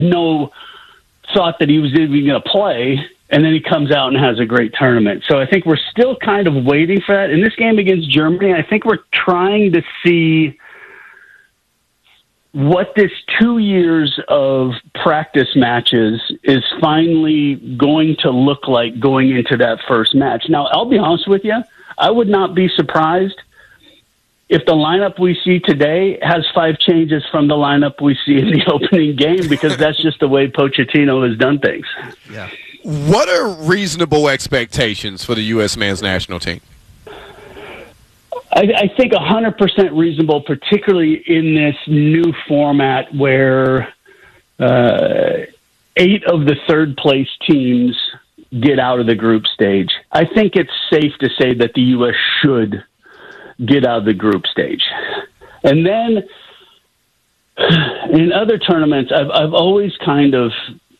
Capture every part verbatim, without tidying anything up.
no thought that he was even going to play, and then he comes out and has a great tournament. So I think we're still kind of waiting for that. In this game against Germany, I think we're trying to see what this two years of practice matches is finally going to look like going into that first match. Now, I'll be honest with you, I would not be surprised if the lineup we see today has five changes from the lineup we see in the opening game, because that's just the way Pochettino has done things. Yeah. What are reasonable expectations for the U S men's national team? I, I think one hundred percent reasonable, particularly in this new format where uh, eight of the third-place teams get out of the group stage. I think it's safe to say that the U S should get out of the group stage. And then in other tournaments, I've, I've always kind of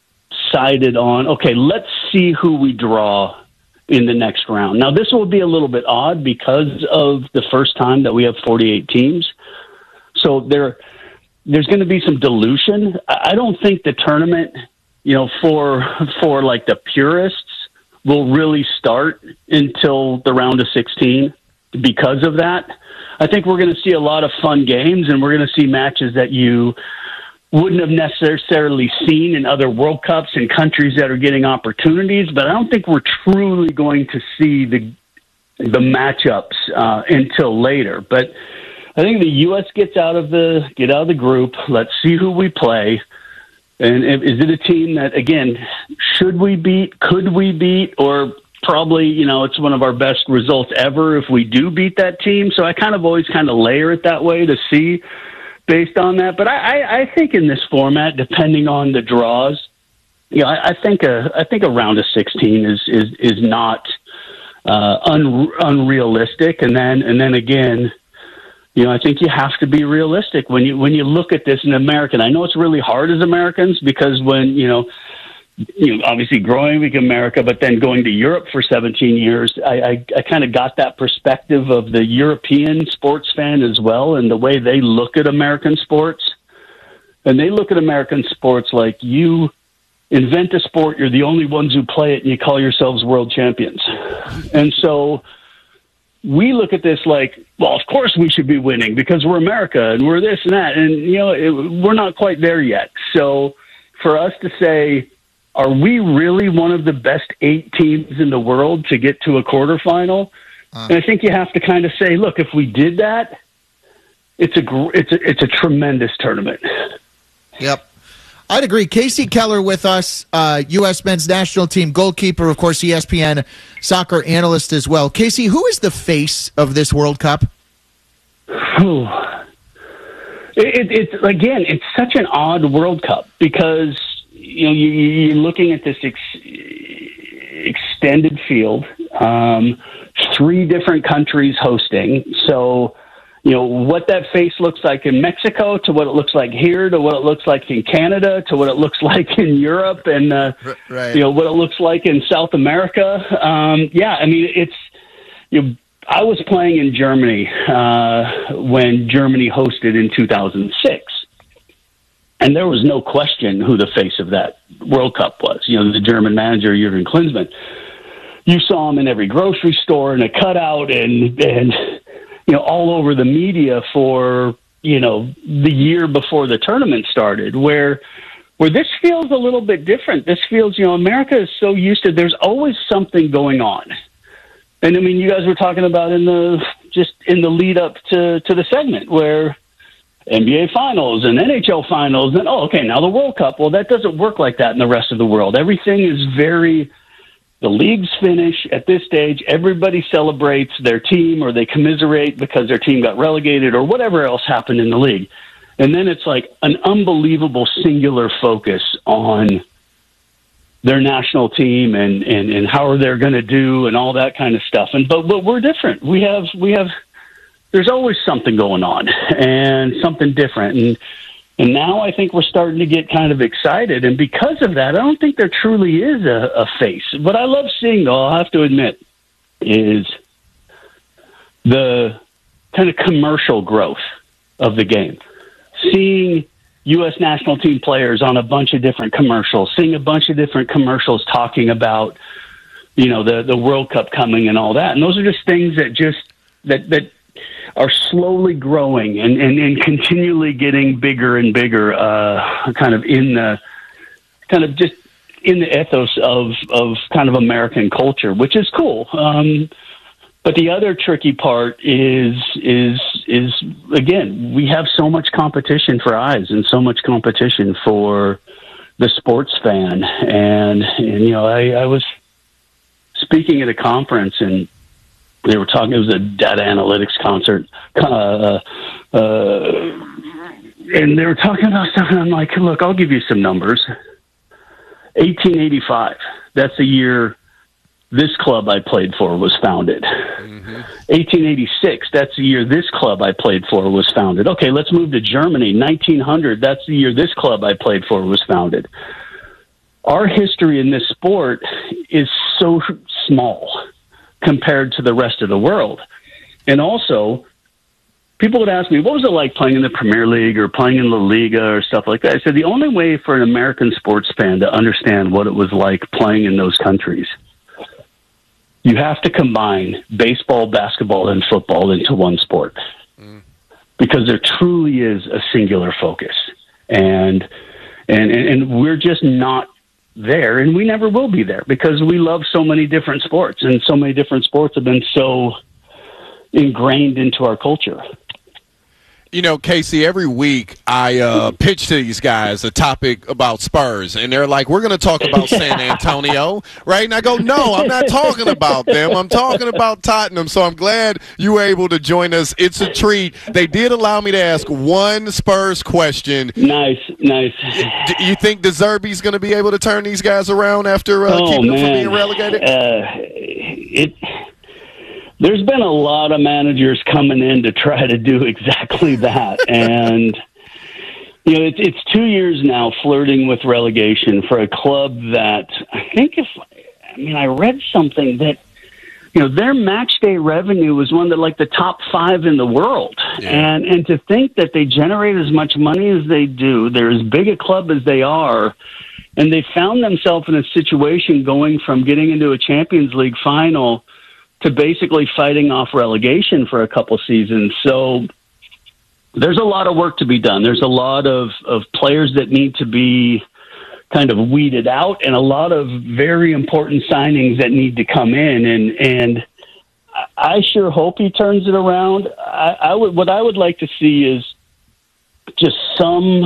sided on, okay, let's see who we draw in the next round. Now, this will be a little bit odd because of the first time that we have forty-eight teams. So there, there's going to be some dilution. I don't think the tournament, you know, for for like the purists will really start until the round of sixteen because of that. I think we're going to see a lot of fun games, and we're going to see matches that you wouldn't have necessarily seen in other World Cups in countries that are getting opportunities, but I don't think we're truly going to see the the matchups uh, until later. But I think the U S gets out of the get out of the group. Let's see who we play, and if, is it a team that, again, should we beat, could we beat, or probably, you know, it's one of our best results ever if we do beat that team. So I kind of always kind of layer it that way to see based on that. But I, I, I think in this format, depending on the draws, you know, I, I think a I think a round of sixteen is is is not uh, un, unrealistic. And then and then again, you know, I think you have to be realistic when you when you look at this in American. I know it's really hard as Americans because when you know. You know, obviously growing up in America, but then going to Europe for seventeen years, I, I, I kind of got that perspective of the European sports fan as well, and the way they look at American sports. And they look at American sports like you invent a sport, you're the only ones who play it, and you call yourselves world champions. And so we look at this like, well, of course we should be winning because we're America and we're this and that. And, you know, it, we're not quite there yet. So for us to say, are we really one of the best eight teams in the world to get to a quarterfinal? Uh, and I think you have to kind of say, look, if we did that, it's a gr- it's a, it's a tremendous tournament. Yep. I'd agree. Casey Keller with us, uh, U S men's national team goalkeeper, of course, E S P N soccer analyst as well. Casey, who is the face of this World Cup? It, it, it's again, it's such an odd World Cup because you know, you, you're looking at this ex- extended field, um, three different countries hosting. So, you know, what that face looks like in Mexico to what it looks like here to what it looks like in Canada to what it looks like in Europe and, uh, right. you know, what it looks like in South America. Um, yeah, I mean, it's, you know, I was playing in Germany uh, when Germany hosted in two thousand six. And there was no question who the face of that World Cup was. You know, the German manager, Jurgen Klinsmann. You saw him in every grocery store in a cutout and, and, you know, all over the media for, you know, the year before the tournament started, where, where this feels a little bit different. This feels, you know, America is so used to, there's always something going on. And I mean, you guys were talking about in the, just in the lead up to, to the segment where, N B A finals and N H L finals, and oh, okay, now the World Cup. Well, that doesn't work like that in the rest of the world. Everything is very, the leagues finish at this stage. Everybody celebrates their team or they commiserate because their team got relegated or whatever else happened in the league. And then it's like an unbelievable singular focus on their national team and, and, and how are they going to do and all that kind of stuff. And, but, but we're different. We have, we have, there's always something going on and something different. And and now I think we're starting to get kind of excited. And because of that, I don't think there truly is a, a face. What I love seeing, though, I'll have to admit, is the kind of commercial growth of the game. Seeing U S national team players on a bunch of different commercials, seeing a bunch of different commercials talking about, you know, the, the World Cup coming and all that. And those are just things that just, that, that are slowly growing and, and, and continually getting bigger and bigger, uh, kind of in the, kind of just in the ethos of, of kind of American culture, which is cool. Um, But the other tricky part is is is again, we have so much competition for eyes and so much competition for the sports fan. And, and you know, I, I was speaking at a conference and they were talking. It was a data analytics concert, uh, uh, and they were talking about stuff. And I'm like, look, I'll give you some numbers. eighteen eighty-five. That's the year this club I played for was founded. Mm-hmm. eighteen eighty-six, that's the year this club I played for was founded. Okay, let's move to Germany. nineteen hundred, that's the year this club I played for was founded. Our history in this sport is so small compared to the rest of the world. And also, people would ask me, what was it like playing in the Premier League or playing in La Liga or stuff like that? I said, the only way for an American sports fan to understand what it was like playing in those countries, you have to combine baseball, basketball, and football into one sport, mm. because there truly is a singular focus, and, and and we're just not there, and we never will be there because we love so many different sports, and so many different sports have been so ingrained into our culture. You know, Casey, every week I uh, pitch to these guys a topic about Spurs, and they're like, we're going to talk about San Antonio, right? And I go, no, I'm not talking about them. I'm talking about Tottenham, so I'm glad you were able to join us. It's a treat. They did allow me to ask one Spurs question. Nice, nice. Do you think De Zerbi's going to be able to turn these guys around after uh, oh, keeping man. them from being relegated? Uh, it... There's been a lot of managers coming in to try to do exactly that. And, you know, it's, it's two years now flirting with relegation for a club that I think if, I mean, I read something that, you know, their match day revenue was one of the, like the top five in the world. Yeah. And, and to think that they generate as much money as they do, they're as big a club as they are, and they found themselves in a situation going from getting into a Champions League final to basically fighting off relegation for a couple seasons. So there's a lot of work to be done. There's a lot of, of players that need to be kind of weeded out, and a lot of very important signings that need to come in. And, and I sure hope he turns it around. I, I would, what I would like to see is just some,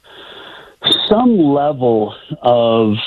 some level of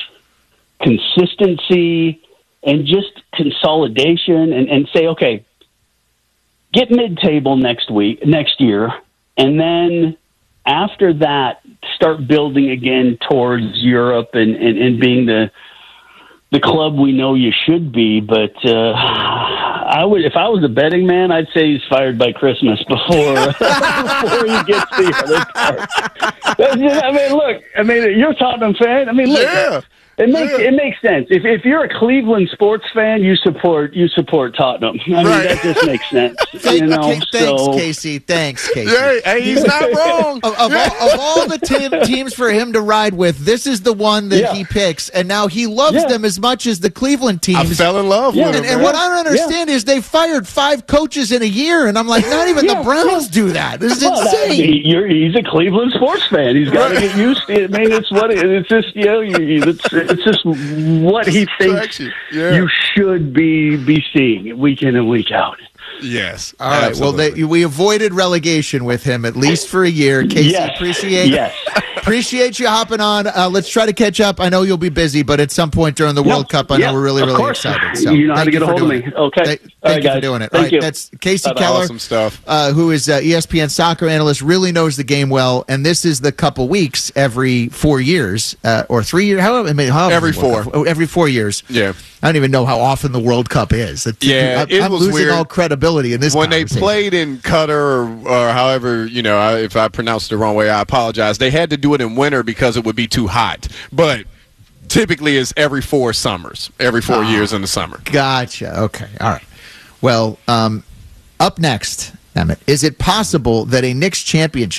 consistency and just consolidation, and, and say, okay, get mid-table next week, next year, and then after that, start building again towards Europe and, and, and being the the club we know you should be. But uh, I would, if I was a betting man, I'd say he's fired by Christmas before before he gets the other part. I mean, look, I mean, you're a Tottenham fan. I mean, look. Yeah. It makes yeah. it makes sense. If if you're a Cleveland sports fan, you support you support Tottenham. I mean, right. that just makes sense. Thank, you know, okay, thanks, so. Casey. Thanks, Casey. Yeah, hey, he's not wrong. Of, of, all, of all the te- teams for him to ride with, this is the one that Yeah. he picks, and now he loves Yeah. them as much as the Cleveland teams. I fell in love Yeah. with him. And, and man. what I don't understand yeah. is they fired five coaches in a year, and I'm like, not even Yeah. the Browns do that. This is Well, that- insane. he- you're, he's a Cleveland sports fan. He's got to get used to it. I mean, it's what it, it's just you know, you, it's it's just what he thinks Yeah. you should be be seeing week in and week out. Yes. All right. absolutely. Well, they, we avoided relegation with him at least for a year. Casey, Yes. appreciate Yes. appreciate you hopping on. Uh, let's try to catch up. I know you'll be busy, but at some point during the No, World Cup, I yeah, know we're really, of really course. excited. So You know how thank to get a for hold of doing me. it. Okay. Th- All thank right, you for guys. doing it. Thank All right. you. That's Casey Bye-bye. Keller, Awesome stuff. Uh, who is uh, E S P N soccer analyst, really knows the game well, and this is the couple weeks every four years uh, or three years. However, I mean, however Every the World four. Cup- oh, every four years. Yeah. I don't even know how often the World Cup is. It's, Yeah, I'm, it I'm was losing weird. all credibility in this. When they conversation. played in Qatar, or, or however, you know, I, if I pronounced it the wrong way, I apologize. They had to do it in winter because it would be too hot. But typically it's every four summers, every four Ah. years in the summer. Gotcha. Okay. All right. Well, um, up next, Emmett, is it possible that a Knicks championship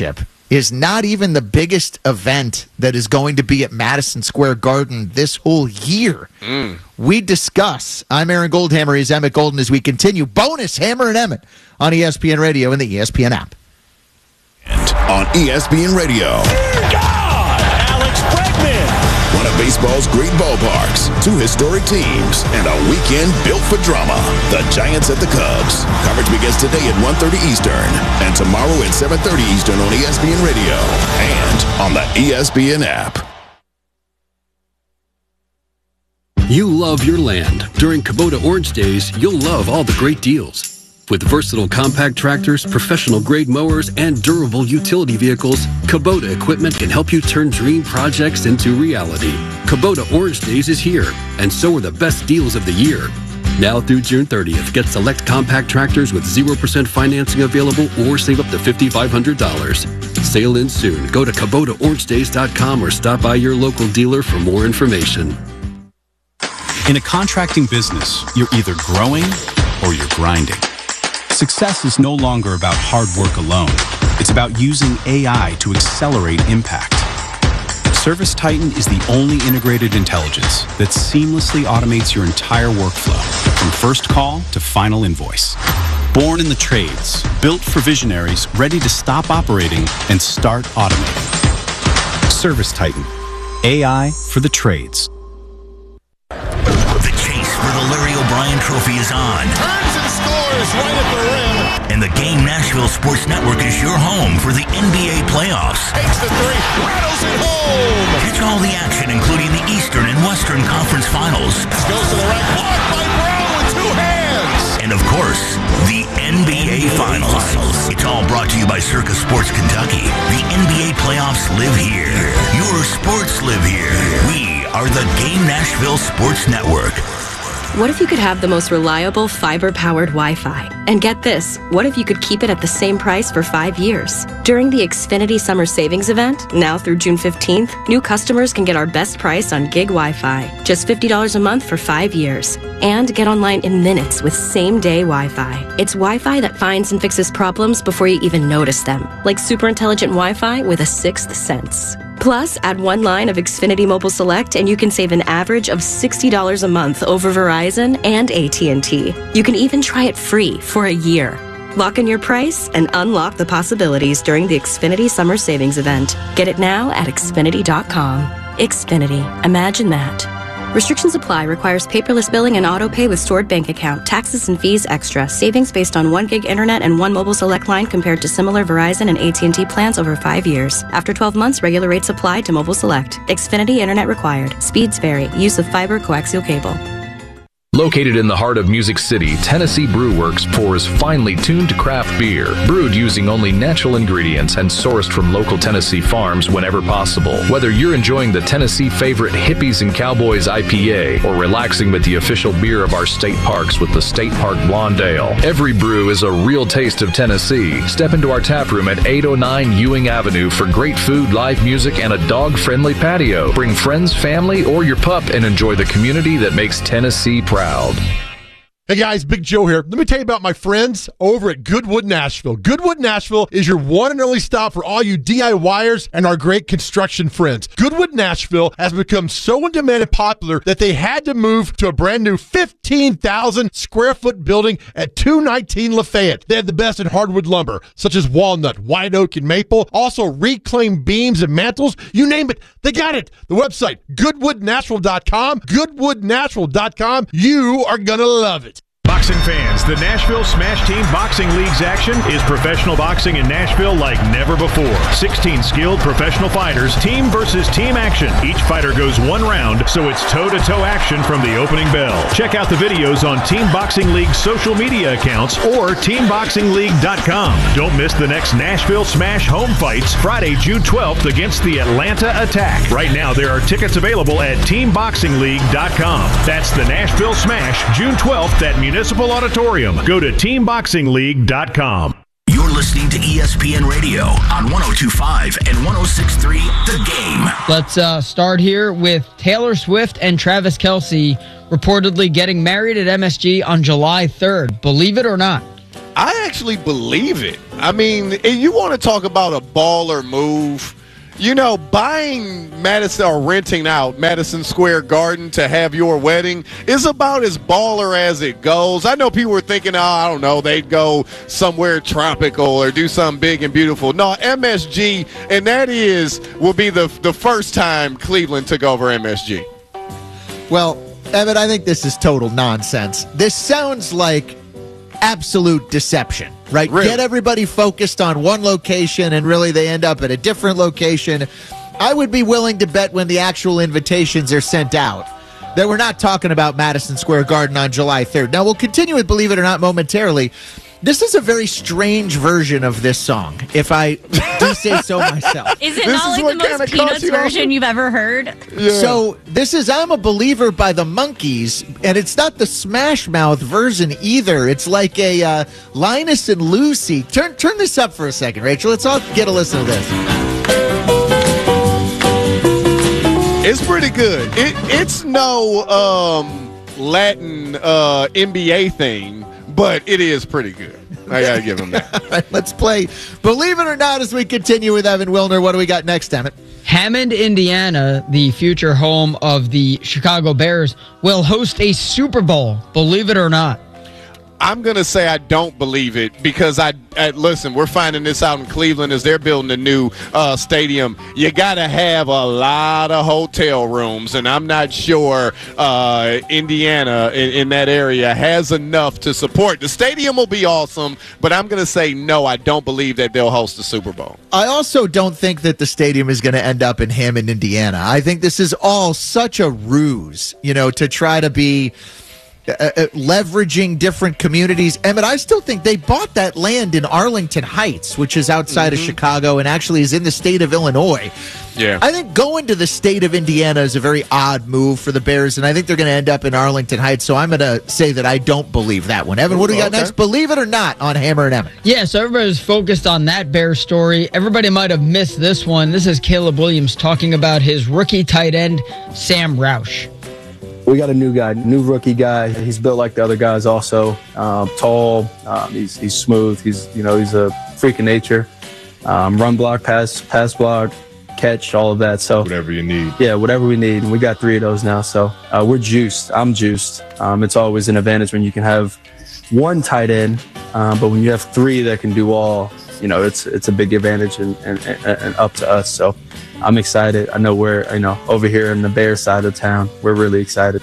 is not even the biggest event that is going to be at Madison Square Garden this whole year. Mm. We discuss. I'm Aaron Goldhammer. He's Emmett Golden as we continue. Bonus Hammer and Emmett on E S P N Radio and the E S P N app. On E S P N Radio. God! Alex Bregman! One of baseball's great ballparks, two historic teams, and a weekend built for drama. The Giants at the Cubs. Coverage begins today at one thirty Eastern and tomorrow at seven thirty Eastern on E S P N Radio and on the E S P N app. You love your land. During Kubota Orange Days, you'll love all the great deals. With versatile compact tractors, professional-grade mowers, and durable utility vehicles, Kubota equipment can help you turn dream projects into reality. Kubota Orange Days is here, and so are the best deals of the year. Now through June thirtieth, get select compact tractors with zero percent financing available or save up to five thousand five hundred dollars. Sail in soon. Go to Kubota Orange Days dot com or stop by your local dealer for more information. In a contracting business, you're either growing or you're grinding. Success is no longer about hard work alone. It's about using A I to accelerate impact. ServiceTitan is the only integrated intelligence that seamlessly automates your entire workflow, from first call to final invoice. Born in the trades, built for visionaries ready to stop operating and start automating. ServiceTitan, A I for the trades. The chase for the Larry O'Brien Trophy is on. Turns and scores right at the rim. And the Game Nashville Sports Network is your home for the N B A playoffs. Takes the three, rattles it home. Catch all the action, including the Eastern and Western Conference Finals. Goes to the right, blocked by Brown with two hands. And of course, the N B A Finals. It's all brought to you by Circus Sports Kentucky. The N B A playoffs live here. Your sports live here. We are the Game Nashville Sports Network. What if you could have the most reliable fiber-powered Wi-Fi? And get this, what if you could keep it at the same price for five years? During the Xfinity Summer Savings Event, now through June fifteenth, new customers can get our best price on gig Wi-Fi, just fifty dollars a month for five years. And get online in minutes with same-day Wi-Fi. It's Wi-Fi that finds and fixes problems before you even notice them, like super intelligent Wi-Fi with a sixth sense. Plus, add one line of Xfinity Mobile Select and you can save an average of sixty dollars a month over Verizon and A T and T. You can even try it free for a year. Lock in your price and unlock the possibilities during the Xfinity Summer Savings Event. Get it now at Xfinity dot com. Xfinity. Imagine that. Restrictions apply. Requires paperless billing and auto pay with stored bank account. Taxes and fees extra. Savings based on one gig internet and one mobile select line compared to similar Verizon and A T and T plans over five years. After twelve months, regular rates apply to mobile select. Xfinity internet required. Speeds vary. Use of fiber coaxial cable. Located in the heart of Music City, Tennessee Brew Works pours finely tuned craft beer, brewed using only natural ingredients and sourced from local Tennessee farms whenever possible. Whether you're enjoying the Tennessee favorite Hippies and Cowboys I P A or relaxing with the official beer of our state parks with the State Park Blonde Ale, every brew is a real taste of Tennessee. Step into our tap room at eight oh nine Ewing Avenue for great food, live music, and a dog-friendly patio. Bring friends, family, or your pup and enjoy the community that makes Tennessee proud. Hey guys, Big Joe here. Let me tell you about my friends over at Goodwood Nashville. Goodwood Nashville is your one and only stop for all you DIYers and our great construction friends. Goodwood Nashville has become so in demand and popular that they had to move to a brand new fifteen thousand square foot building at two nineteen Lafayette. They have the best in hardwood lumber, such as walnut, white oak, and maple. Also reclaimed beams and mantles. You name it, they got it. The website, goodwood nashville dot com. goodwood nashville dot com. You are going to love it. Boxing fans, the Nashville Smash Team Boxing League's action is professional boxing in Nashville like never before. sixteen skilled professional fighters, team versus team action. Each fighter goes one round, so it's toe-to-toe action from the opening bell. Check out the videos on Team Boxing League's social media accounts or team boxing league dot com. Don't miss the next Nashville Smash home fights Friday, June twelfth against the Atlanta Attack. Right now, there are tickets available at team boxing league dot com. That's the Nashville Smash, June twelfth at Municipal Auditorium. Go to team boxing league dot com. You're listening to E S P N Radio on one oh two point five and one oh six point three The Game. Let's uh, start here with Taylor Swift and Travis Kelce reportedly getting married at M S G on July third. Believe it or not. I actually believe it. I mean, if you want to talk about a baller move, you know, buying Madison or renting out Madison Square Garden to have your wedding is about as baller as it goes. I know people were thinking, oh, I don't know, they'd go somewhere tropical or do something big and beautiful. No, M S G, and that is, will be the, the first time Cleveland took over M S G. Well, Evan, I think this is total nonsense. This sounds like absolute deception, right? Really? Get everybody focused on one location and really they end up at a different location. I would be willing to bet when the actual invitations are sent out that we're not talking about Madison Square Garden on July third. Now, we'll continue with Believe It or Not momentarily. This is a very strange version of this song, if I do say so myself. Is it This not is like the what most kinda Peanuts caught you off? version you've ever heard? Yeah. So this is I'm a Believer by the Monkees, and it's not the Smash Mouth version either. It's like a uh, Linus and Lucy. Turn turn this up for a second, Rachel. Let's all get a listen to this. It's pretty good. It, it's no um, Latin uh, N B A thing, but it is pretty good. I got to give him that. All right, let's play Believe It or Not as we continue with Evan Wilner. What do we got next, Emmett? Hammond, Indiana, the future home of the Chicago Bears, will host a Super Bowl, believe it or not. I'm going to say I don't believe it because, I, I listen, we're finding this out in Cleveland as they're building a new uh, stadium. You got to have a lot of hotel rooms, and I'm not sure uh, Indiana in, in that area has enough to support. The stadium will be awesome, but I'm going to say no, I don't believe that they'll host the Super Bowl. I also don't think that the stadium is going to end up in Hammond, Indiana. I think this is all such a ruse, you know, to try to be Uh, uh, leveraging different communities. Emmett, I still think they bought that land in Arlington Heights, which is outside Mm-hmm. of Chicago and actually is in the state of Illinois. Yeah. I think going to the state of Indiana is a very odd move for the Bears, and I think they're going to end up in Arlington Heights, so I'm going to say that I don't believe that one. Evan, what do we got Okay. next? Believe it or not on Hammer and Emmett. Yeah, so everybody's focused on that Bear story. Everybody might have missed this one. This is Caleb Williams talking about his rookie tight end, Sam Roush. We got a new guy, new rookie guy. He's built like the other guys also. Um, tall, um, he's, he's smooth. He's, you know, he's a freak of nature. Um, run block, pass, pass block, catch, all of that. So whatever you need. Yeah, whatever we need. And we got three of those now. So uh, we're juiced. I'm juiced. Um, it's always an advantage when you can have one tight end, um, but when you have three that can do all, you know, it's it's a big advantage and, and, and, and up to us. So I'm excited. I know we're, you know, over here in the Bear side of town, we're really excited.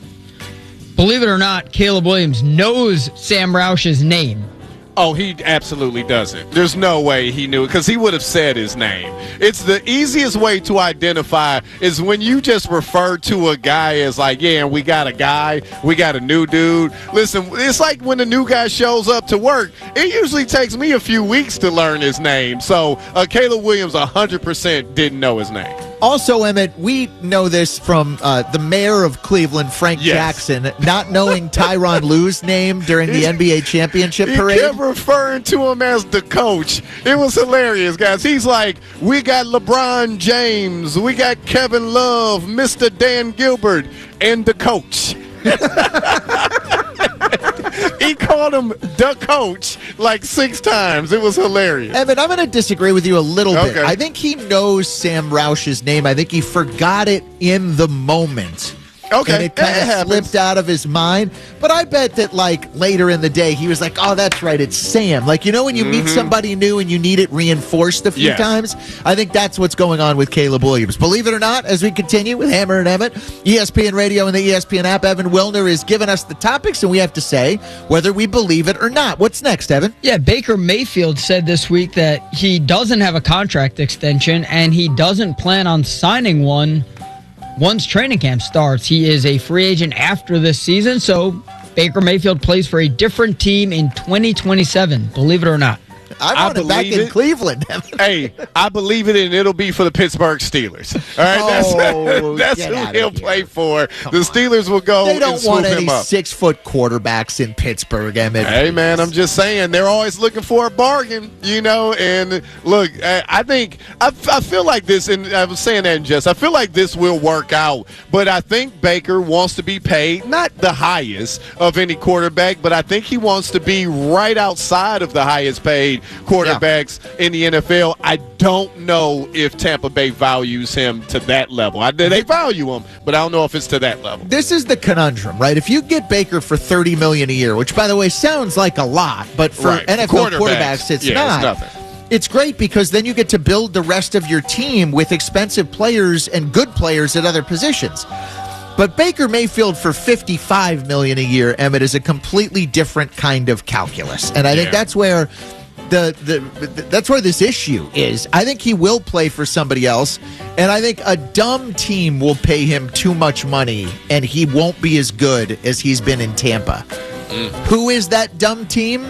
Believe it or not, Caleb Williams knows Sam Roush's name. Oh, he absolutely doesn't. There's no way he knew it because he would have said his name. It's the easiest way to identify is when you just refer to a guy as like, yeah, we got a guy, we got a new dude. Listen, it's like when a new guy shows up to work, it usually takes me a few weeks to learn his name. So uh, Caleb Williams one hundred percent didn't know his name. Also, Emmett, we know this from uh, the mayor of Cleveland, Frank Yes. Jackson, not knowing Tyronn Lue's name during the N B A championship He parade. kept referring to him as the coach. It was hilarious, guys. He's like, we got LeBron James, we got Kevin Love, Mister Dan Gilbert, and the coach. He called him the coach like six times. It was hilarious. Evan, I'm going to disagree with you a little bit. Okay. I think he knows Sam Roush's name. I think he forgot it in the moment. Okay, And it kind that of happens. slipped out of his mind. But I bet that, like, later in the day, he was like, oh, that's right, it's Sam. Like, you know when you meet Mhm. somebody new and you need it reinforced a few Yes. times? I think that's what's going on with Caleb Williams. Believe it or not, as we continue with Hammer and Emmett, E S P N Radio and the E S P N app, Evan Wilner is giving us the topics, and we have to say whether we believe it or not. What's next, Evan? Yeah, Baker Mayfield said this week that he doesn't have a contract extension and he doesn't plan on signing one once training camp starts. He is a free agent after this season, so Baker Mayfield plays for a different team in twenty twenty-seven, believe it or not. I want I him back in it. Cleveland. Hey, I believe it, and it'll be for the Pittsburgh Steelers. All right, Oh, that's, that's get who outta he'll here. play for. Come the on. Steelers will go They and don't swoop want him any up. six-foot quarterbacks in Pittsburgh, Emmett. Hey, man, I'm just saying they're always looking for a bargain, you know. And look, I I think I, I feel like this, and I was saying that in jest. I feel like this will work out, but I think Baker wants to be paid not the highest of any quarterback, but I think he wants to be right outside of the highest paid quarterbacks yeah. in the N F L. I don't know if Tampa Bay values him to that level. I, they value him, but I don't know if it's to that level. This is the conundrum, right? If you get Baker for thirty million dollars a year, which, by the way, sounds like a lot, but for right. N F L quarterbacks, quarterbacks, it's yeah, not. It's nothing. It's great because then you get to build the rest of your team with expensive players and good players at other positions. But Baker Mayfield for fifty-five million dollars a year, Emmett, is a completely different kind of calculus. And I think yeah. that's where the, the that's where this issue is. I think he will play for somebody else, and I think a dumb team will pay him too much money, and he won't be as good as he's been in Tampa. Mm. Who is that dumb team?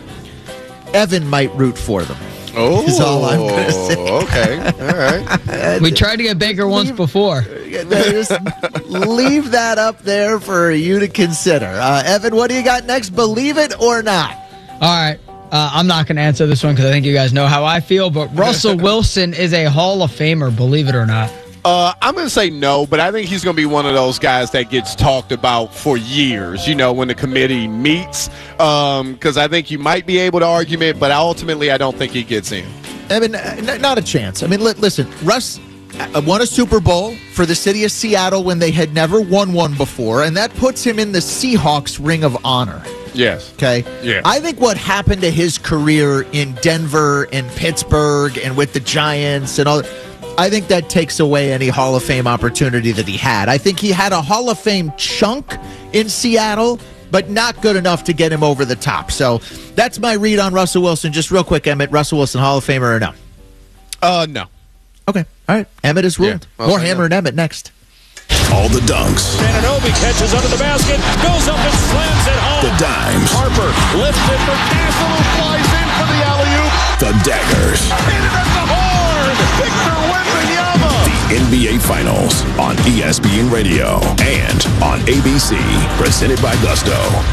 Evan might root for them. Oh, is all I'm going to say. Okay, all right. We tried to get Baker once leave, before. Just leave that up there for you to consider. Uh, Evan, what do you got next? Believe it or not? All right. Uh, I'm not going to answer this one because I think you guys know how I feel, but Russell Wilson is a Hall of Famer, believe it or not. Uh, I'm going to say no, but I think he's going to be one of those guys that gets talked about for years, you know, when the committee meets, because um, I think you might be able to argue it, but ultimately I don't think he gets in. I mean, n- not a chance. I mean, li- listen, Russ won a Super Bowl for the city of Seattle when they had never won one before, and that puts him in the Seahawks Ring of Honor. Yes. Okay? Yeah. I think what happened to his career in Denver and Pittsburgh and with the Giants and all that, I think that takes away any Hall of Fame opportunity that he had. I think he had a Hall of Fame chunk in Seattle, but not good enough to get him over the top. So that's my read on Russell Wilson. Just real quick, Emmett, Russell Wilson, Hall of Famer or no? Uh, no. Okay. All right. Emmett is ruled. Yeah, More Hammer no. and Emmett next. All the dunks. Ananobi catches under the basket, goes up and slams it home. The dimes. Harper lifts it for Castle, who flies in for the alley-oop. The daggers. Hit it at the horn. Victor Wembanyama. The N B A Finals on E S P N Radio and on A B C. Presented by Gusto.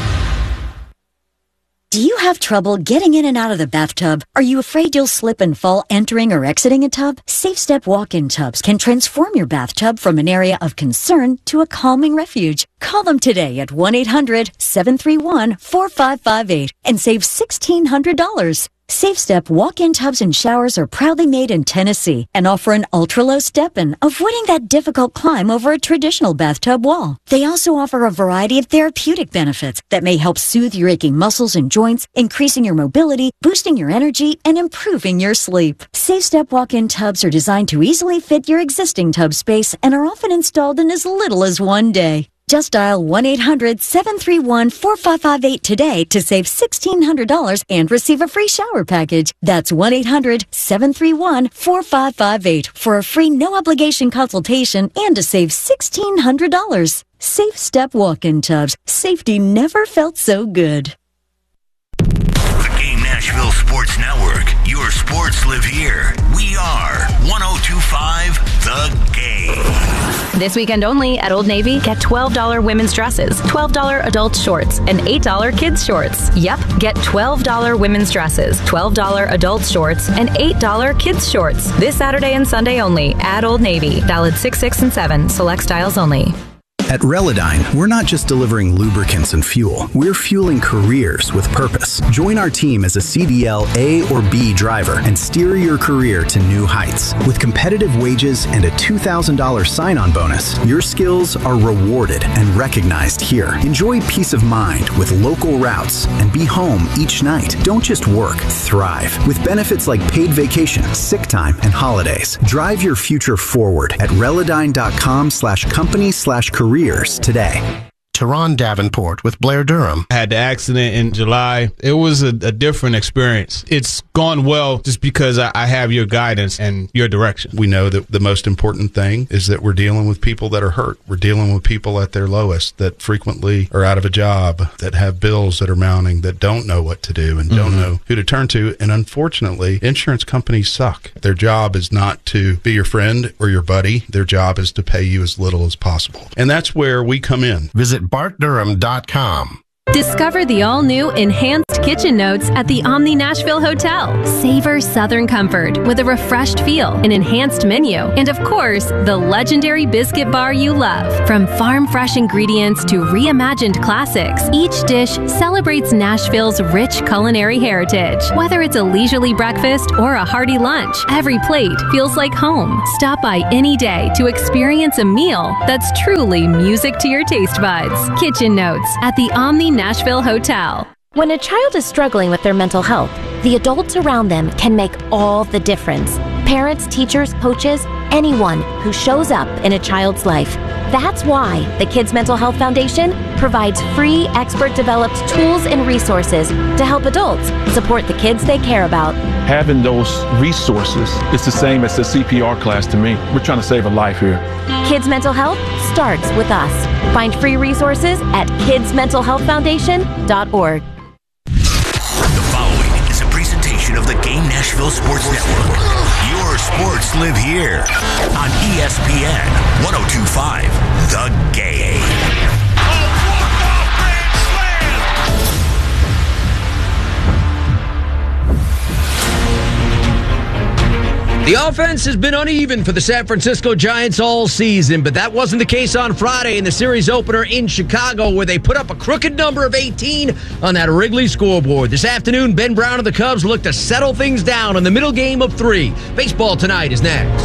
Do you have trouble getting in and out of the bathtub? Are you afraid you'll slip and fall entering or exiting a tub? Safe Step walk-in tubs can transform your bathtub from an area of concern to a calming refuge. Call them today at one eight hundred seven three one four five five eight and save sixteen hundred dollars. Safe Step walk-in tubs and showers are proudly made in Tennessee and offer an ultra-low step-in, avoiding that difficult climb over a traditional bathtub wall. They also offer a variety of therapeutic benefits that may help soothe your aching muscles and joints, increasing your mobility, boosting your energy, and improving your sleep. Safe Step walk-in tubs are designed to easily fit your existing tub space and are often installed in as little as one day. Just dial one eight hundred seven three one four five five eight today to save sixteen hundred dollars and receive a free shower package. That's one eight hundred seven three one four five five eight for a free no-obligation consultation and to save sixteen hundred dollars. Safe Step walk-in tubs. Safety never felt so good. The Game Nashville Sports Network. Your sports live here. We are one oh two point five The Game. This weekend only at Old Navy, get twelve dollars women's dresses, twelve dollars adult shorts, and eight dollars kids shorts. Yep, get twelve dollars women's dresses, twelve dollars adult shorts, and eight dollars kids shorts. This Saturday and Sunday only at Old Navy. Valid six, six, and seven. Select styles only. At Relodyne, we're not just delivering lubricants and fuel, we're fueling careers with purpose. Join our team as a C D L A or B driver and steer your career to new heights. With competitive wages and a two thousand dollars sign-on bonus, your skills are rewarded and recognized here. Enjoy peace of mind with local routes and be home each night. Don't just work, thrive. With benefits like paid vacation, sick time, and holidays. Drive your future forward at Relodyne.com slash company slash career today. Teron Davenport with Blair Durham. I had the accident in July. It was a, a different experience. It's gone well just because I, I have your guidance and your direction. We know that the most important thing is that we're dealing with people that are hurt. We're dealing with people at their lowest that frequently are out of a job, that have bills that are mounting, that don't know what to do and don't mm-hmm. know who to turn to. And unfortunately, insurance companies suck. Their job is not to be your friend or your buddy. Their job is to pay you as little as possible. And that's where we come in. Visit bart durham dot com. Discover the all-new Enhanced Kitchen Notes at the Omni Nashville Hotel. Savor Southern comfort with a refreshed feel, an enhanced menu, and of course, the legendary biscuit bar you love. From farm-fresh ingredients to reimagined classics, each dish celebrates Nashville's rich culinary heritage. Whether it's a leisurely breakfast or a hearty lunch, every plate feels like home. Stop by any day to experience a meal that's truly music to your taste buds. Kitchen Notes at the Omni Nashville Hotel. When a child is struggling with their mental health, the adults around them can make all the difference. Parents, teachers, coaches, anyone who shows up in a child's life. That's why the Kids Mental Health Foundation provides free, expert-developed tools and resources to help adults support the kids they care about. Having those resources is the same as the C P R class to me. We're trying to save a life here. Kids Mental Health starts with us. Find free resources at kids mental health foundation dot org. The following is a presentation of the Game Nashville Sports Network. Your sports live here on E S P N ten twenty-five The Game. The offense has been uneven for the San Francisco Giants all season, but that wasn't the case on Friday in the series opener in Chicago, where they put up a crooked number of eighteen on that Wrigley scoreboard. This afternoon, Ben Brown and the Cubs look to settle things down in the middle game of three. Baseball Tonight is next.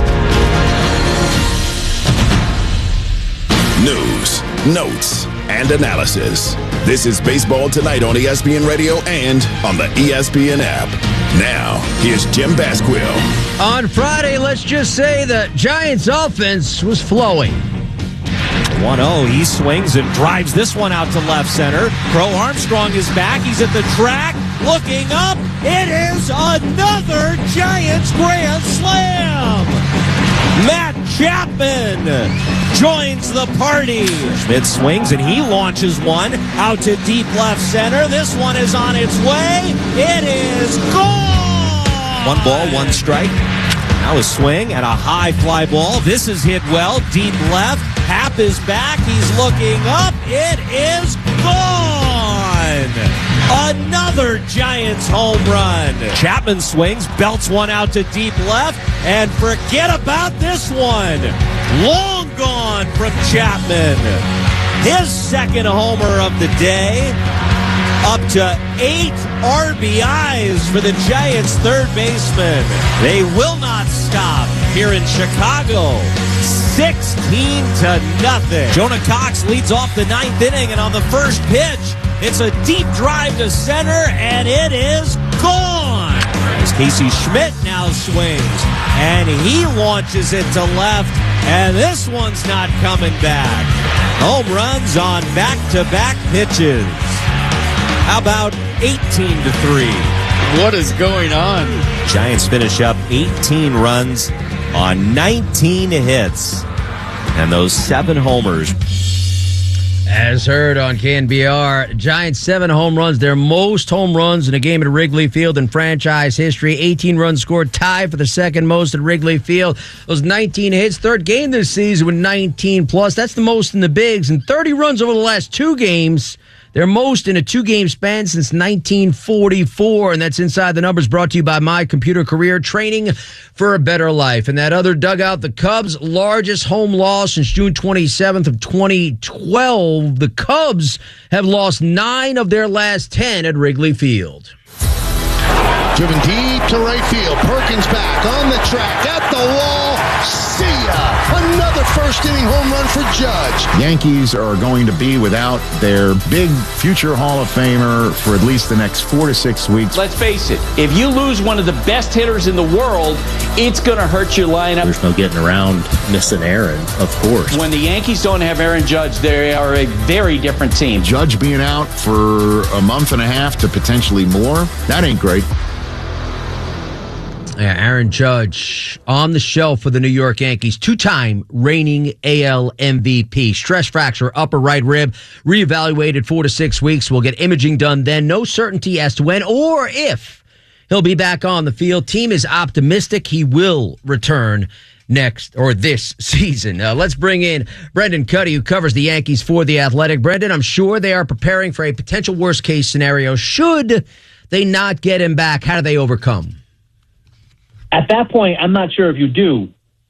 News, notes, and analysis. This is Baseball Tonight on E S P N Radio and on the E S P N app. Now, here's Jim Basquill. On Friday, let's just say the Giants' offense was flowing. one oh, he swings and drives this one out to left center. Crow Armstrong is back. He's at the track, looking up. It is another Giants grand slam. Matt Chapman joins the party. Schmidt swings and he launches one out to deep left center. This one is on its way. It is gone. One ball, one strike. Now a swing and a high fly ball. This is hit well, deep left. Happ is back. He's looking up. It is gone. Another Giants home run. Chapman swings, belts one out to deep left, and forget about this one. Long gone from Chapman. His second homer of the day. Up to eight R B Is for the Giants' third baseman. They will not stop here in Chicago. sixteen to nothing. Jonah Cox leads off the ninth inning, and on the first pitch, it's a deep drive to center, and it is gone. As Casey Schmidt now swings, and he launches it to left, and this one's not coming back. Home runs on back-to-back pitches. How about eighteen to three? What is going on? Giants finish up eighteen runs on nineteen hits. And those seven homers. As heard on K N B R, Giants seven home runs, their most home runs in a game at Wrigley Field in franchise history. eighteen runs scored, tied for the second most at Wrigley Field. Those nineteen hits, third game this season with nineteen plus. That's the most in the bigs, and thirty runs over the last two games. Their most in a two-game span since nineteen forty-four, and that's Inside the Numbers, brought to you by My Computer Career, training for a better life. And that other dugout, the Cubs' largest home loss since June twenty-seventh of twenty twelve. The Cubs have lost nine of their last ten at Wrigley Field. Driven deep to right field. Perkins back on the track, at the wall. See ya! Another first-inning home run for Judge. Yankees are going to be without their big future Hall of Famer for at least the next four to six weeks. Let's face it, if you lose one of the best hitters in the world, it's going to hurt your lineup. There's no getting around missing Aaron, of course. When the Yankees don't have Aaron Judge, they are a very different team. Judge being out for a month and a half to potentially more, that ain't great. Yeah, Aaron Judge on the shelf for the New York Yankees, two-time reigning A L M V P. Stress fracture, upper right rib, reevaluated four to six weeks. We'll get imaging done then. No certainty as to when or if he'll be back on the field. Team is optimistic he will return next or this season. Uh, let's bring in Brendan Cuddy, who covers the Yankees for The Athletic. Brendan, I'm sure they are preparing for a potential worst-case scenario. Should they not get him back, how do they overcome? At that point, I'm not sure if you do,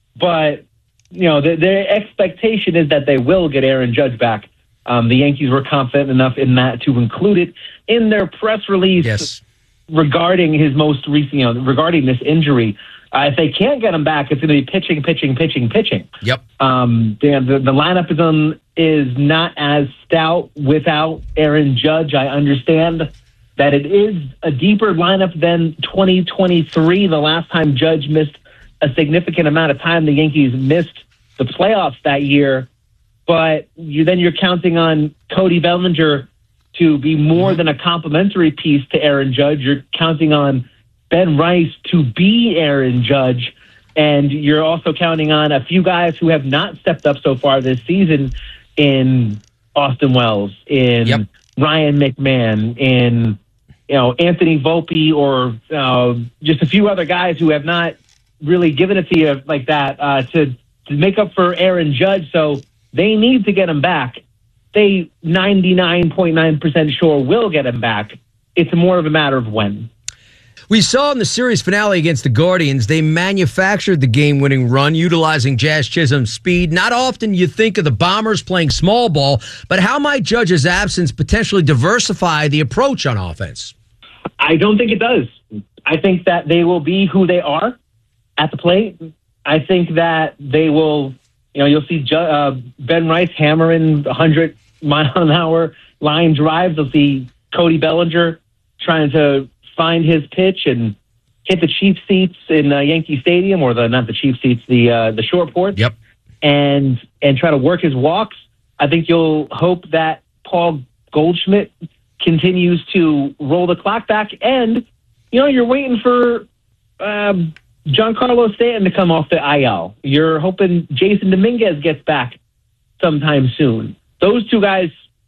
but you know the, their expectation is that they will get Aaron Judge back. Um, the Yankees were confident enough in that to include it in their press release yes. regarding his most recent, you know, regarding this injury. Uh, if they can't get him back, it's going to be pitching, pitching, pitching, pitching. Yep. Um, the, the the lineup is on, is not as stout without Aaron Judge. I understand that it is a deeper lineup than twenty twenty-three, the last time Judge missed a significant amount of time. The Yankees missed the playoffs that year, but you, then you're counting on Cody Bellinger to be more than a complimentary piece to Aaron Judge. You're counting on Ben Rice to be Aaron Judge, and you're also counting on a few guys who have not stepped up so far this season in Austin Wells, in yep. Ryan McMahon, in you know Anthony Volpe, or uh, just a few other guys who have not really given it to you like that uh, to to make up for Aaron Judge. So they need to get him back. They ninety-nine point nine percent sure will get him back. It's more of a matter of when. We saw in the series finale against the Guardians, they manufactured the game-winning run utilizing Jazz Chisholm's speed. Not often you think of the Bombers playing small ball, but how might Judge's absence potentially diversify the approach on offense? I don't think it does. I think that they will be who they are at the plate. I think that they will, you know, you'll see uh, Ben Rice hammering one hundred mile an hour line drives. You'll see Cody Bellinger trying to find his pitch and hit the cheap seats in uh, Yankee Stadium, or the not the cheap seats, the uh, the short ports. Yep. And and try to work his walks. I think you'll hope that Paul Goldschmidt continues to roll the clock back, and you know you're waiting for um, Giancarlo Stanton to come off the I L. You're hoping Jason Dominguez gets back sometime soon. Those two guys,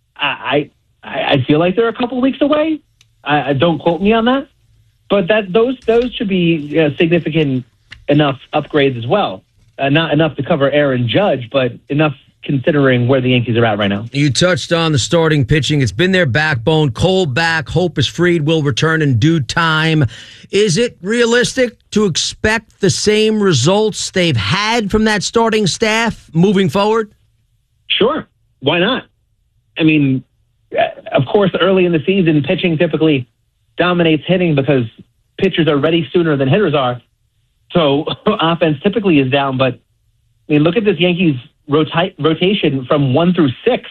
I I, I feel like they're a couple weeks away. I, don't quote me on that, but that those those should be uh, significant enough upgrades as well. Uh, not enough to cover Aaron Judge, but enough considering where the Yankees are at right now. You touched on the starting pitching. It's been their backbone. Cole back. Hope is freed. Will return in due time. Is it realistic to expect the same results they've had from that starting staff moving forward? Sure. Why not? I mean, of course, early in the season, pitching typically dominates hitting because pitchers are ready sooner than hitters are. So offense typically is down. But I mean, look at this Yankees rota- rotation from one through six.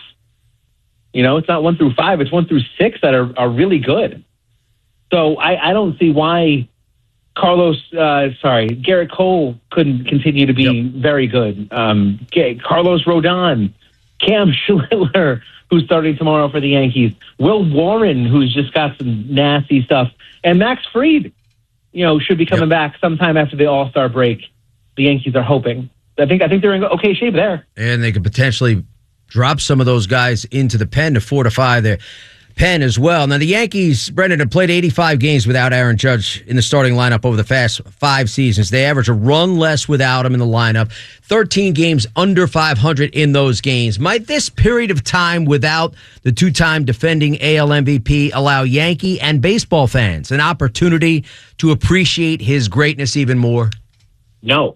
You know, it's not one through five; it's one through six that are, are really good. So I, I don't see why Carlos, uh, sorry, Garrett Cole couldn't continue to be yep. very good. Um, Carlos Rodon, Cam Schiller, who's starting tomorrow for the Yankees, Will Warren, who's just got some nasty stuff, and Max Fried, you know, should be coming yep. back sometime after the All-Star break. The Yankees are hoping. I think I think they're in okay shape there. And they could potentially drop some of those guys into the pen to fortify their pen as well. Now, the Yankees, Brendan, have played eighty-five games without Aaron Judge in the starting lineup over the past five seasons. They average a run less without him in the lineup. thirteen games under five hundred in those games. Might this period of time without the two-time defending A L M V P allow Yankee and baseball fans an opportunity to appreciate his greatness even more? No.